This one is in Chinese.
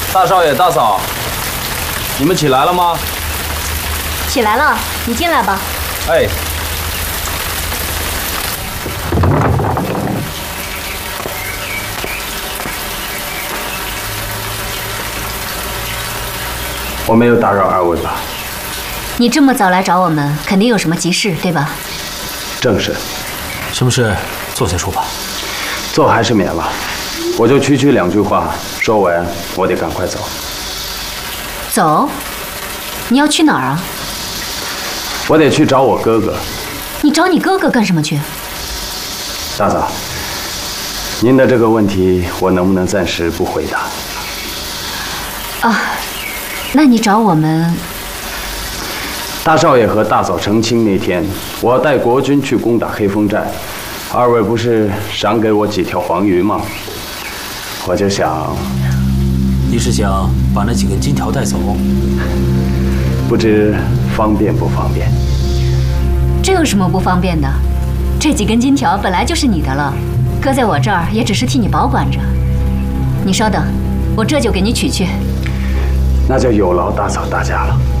大少爷、大嫂，你们起来了吗？ 起来了，你进来吧。 哎。我没有打扰二位吧？ 你这么早来找我们，肯定有什么急事，对吧？ 正是。 什么事？坐下说吧。 坐还是免了，我就区区2句话，说完我得赶快走。 走？你要去哪儿啊？ 我得去找我哥哥。 你找你哥哥干什么去？ 大嫂，您的这个问题，我能不能暂时不回答？ 啊，那你找我们？ 大少爷和大嫂成亲那天，我带国军去攻打黑风寨，二位不是赏给我几条黄鱼吗？我就想， 你是想把那几根金条带走？ 不知方便不方便？ 这有什么不方便的？这几根金条本来就是你的了，搁在我这儿也只是替你保管着。你稍等，我这就给你取去。 那就有劳大嫂大驾了。